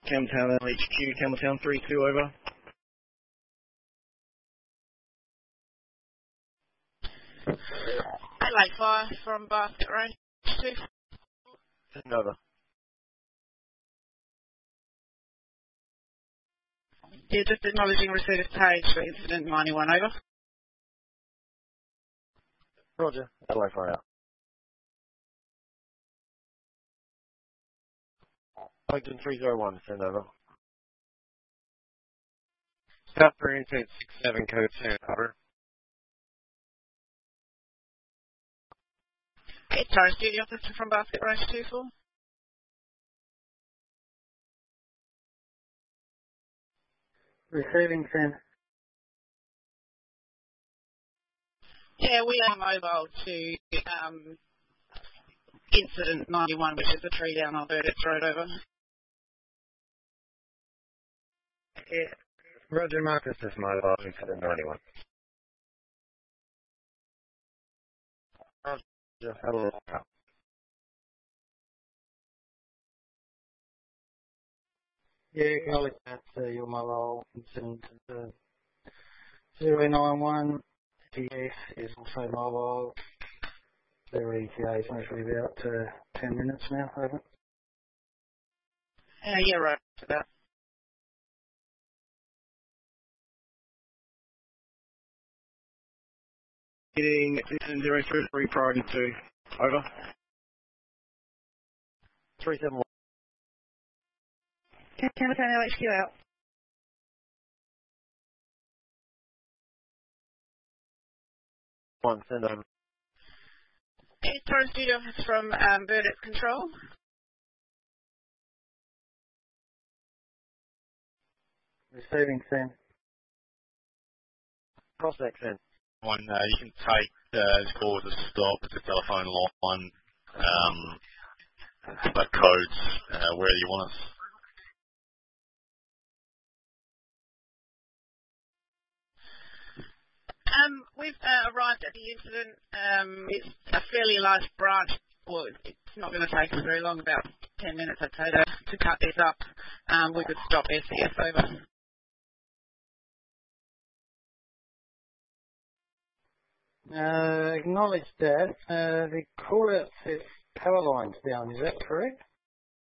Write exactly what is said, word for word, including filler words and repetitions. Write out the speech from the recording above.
Campbelltown L H Q, Campbelltown three two over. Adelaide Fire from Basket Range two. Send over. Yeah, just acknowledging receipt of page for incident ninety-one over. Roger. Adelaide Fire out. Ogden three zero one, send over. South three intent six seven code send over. Okay, Torres Studio Officer from Basket Range two four. Receiving send. Yeah, we are mobile to um, incident ninety-one, which is a tree down on Burdett Road over. Yeah. Roger, Marcus is mobile, incident ninety-one. Roger, Adelaide out. Yeah, acknowledge that uh, your mobile incident uh, zero nine one T F is also mobile. Their E T A is usually about uh, ten minutes now, over. Uh, yeah, right. For that. Getting incident zero three three priority two. Over. three seven one. Campbelltown L H Q out. One, send over. Okay, Torres Studio Officer from um, Burdett Control. Receiving send. Prospect send. One, uh, you can take uh, this call as a stop. It's a telephone line. Um, but codes uh, where you want us. Um, we've uh, arrived at the incident. Um, it's a fairly large branch. Well, it's not going to take us very long, about ten minutes, I'd say, to, to cut this up. Um, we could stop S C S over. Uh, acknowledge that. Uh, the call out says power lines down, is that correct?